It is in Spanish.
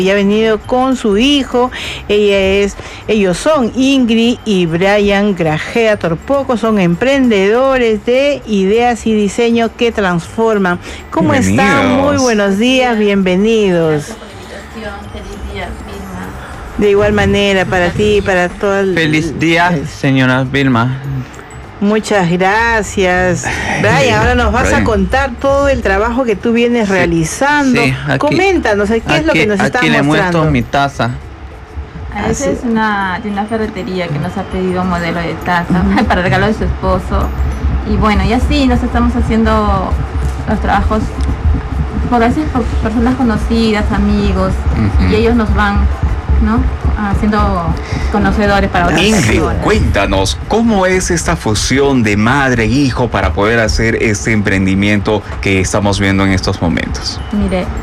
Ella ha venido con su hijo. Ellos son Ingrid y Brian Grajea Torpoco, son emprendedores de ideas y diseño que transforman. ¿Cómo están? Muy buenos días, bienvenidos. Gracias por la invitación. Feliz día, Vilma. De igual manera, para ti y para todo el... Feliz día, señora Vilma. Muchas gracias. Brian, ahora nos vas a contar todo el trabajo que tú vienes realizando. Sí, aquí, coméntanos, ¿qué es lo que nos estás mostrando? Aquí le muestro mi taza. Esa es de una ferretería que nos ha pedido un modelo de taza para regalo de su esposo. Y bueno, y así nos estamos haciendo los trabajos por personas conocidas, amigos, y ellos nos van, ¿no?, haciendo conocedores para otras Ingrid, personas. cuéntanos, ¿cómo es esta fusión de madre e hijo para poder hacer este emprendimiento que estamos viendo en estos momentos? Mire,